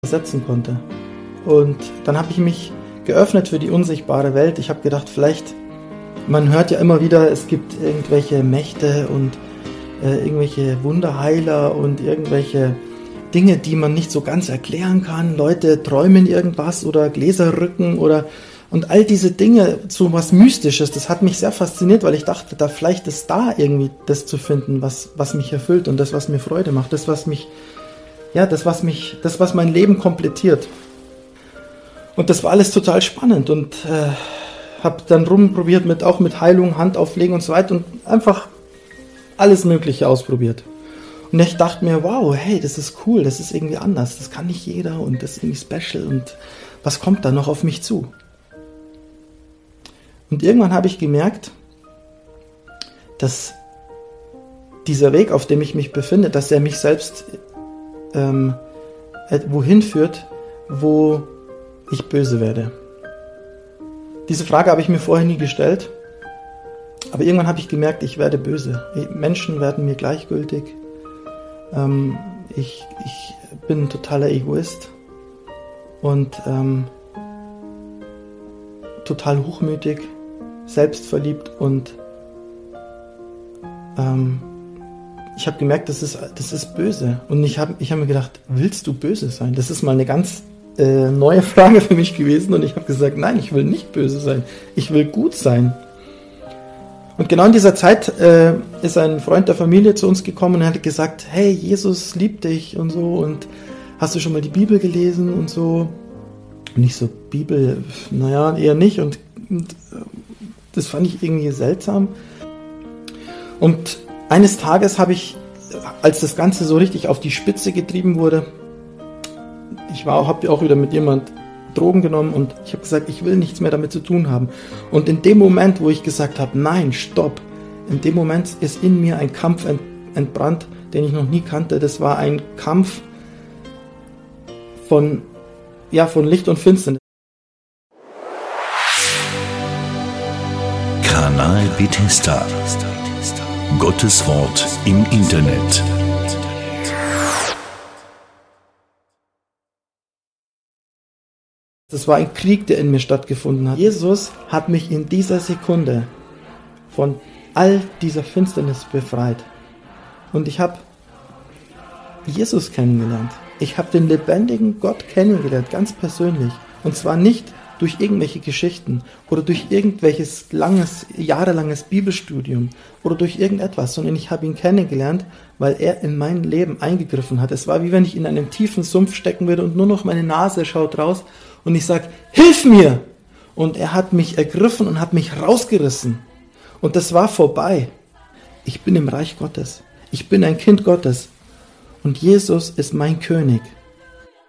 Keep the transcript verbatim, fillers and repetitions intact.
setzen konnte. Und dann habe ich mich geöffnet für die unsichtbare Welt. Ich habe gedacht, vielleicht, man hört ja immer wieder, es gibt irgendwelche Mächte und äh, irgendwelche Wunderheiler und irgendwelche Dinge, die man nicht so ganz erklären kann. Leute träumen irgendwas oder Gläser rücken oder und all diese Dinge, so was Mystisches, das hat mich sehr fasziniert, weil ich dachte, da vielleicht ist da irgendwie das zu finden, was, was mich erfüllt und das, was mir Freude macht, das, was mich, ja, das, was mich, das, was mein Leben komplettiert. Und das war alles total spannend und äh, habe dann rumprobiert mit, auch mit Heilung, Handauflegen und so weiter und einfach alles Mögliche ausprobiert. Und ich dachte mir, wow, hey, das ist cool, das ist irgendwie anders, das kann nicht jeder und das ist irgendwie special und was kommt da noch auf mich zu? Und irgendwann habe ich gemerkt, dass dieser Weg, auf dem ich mich befinde, dass er mich selbst ähm, wohin führt, wo ich böse werde. Diese Frage habe ich mir vorher nie gestellt, aber irgendwann habe ich gemerkt, ich werde böse. Menschen werden mir gleichgültig. Ähm, ich, ich bin ein totaler Egoist und ähm, total hochmütig, selbstverliebt und ähm, ich habe gemerkt, das ist, das ist böse. Und ich habe ich hab mir gedacht, willst du böse sein? Das ist mal eine ganz äh, neue Frage für mich gewesen und ich habe gesagt, nein, ich will nicht böse sein. Ich will gut sein. Und genau in dieser Zeit äh, ist ein Freund der Familie zu uns gekommen und er hat gesagt, hey, Jesus liebt dich und so und hast du schon mal die Bibel gelesen und so? Und ich so, Bibel, naja, eher nicht und, und das fand ich irgendwie seltsam. Und eines Tages habe ich, als das Ganze so richtig auf die Spitze getrieben wurde, ich war, habe auch wieder mit jemand Drogen genommen und ich habe gesagt, ich will nichts mehr damit zu tun haben. Und in dem Moment, wo ich gesagt habe, nein, stopp, in dem Moment ist in mir ein Kampf ent, entbrannt, den ich noch nie kannte. Das war ein Kampf von, ja, von Licht und Finsternis. Kanal Bethesda. Gottes Wort im Internet. Das war ein Krieg, der in mir stattgefunden hat. Jesus hat mich in dieser Sekunde von all dieser Finsternis befreit. Und ich habe Jesus kennengelernt. Ich habe den lebendigen Gott kennengelernt, ganz persönlich. Und zwar nicht durch irgendwelche Geschichten oder durch irgendwelches langes, jahrelanges Bibelstudium oder durch irgendetwas, sondern ich habe ihn kennengelernt, weil er in mein Leben eingegriffen hat. Es war wie wenn ich in einem tiefen Sumpf stecken würde und nur noch meine Nase schaut raus und ich sage, hilf mir! Und er hat mich ergriffen und hat mich rausgerissen. Und das war vorbei. Ich bin im Reich Gottes. Ich bin ein Kind Gottes. Und Jesus ist mein König.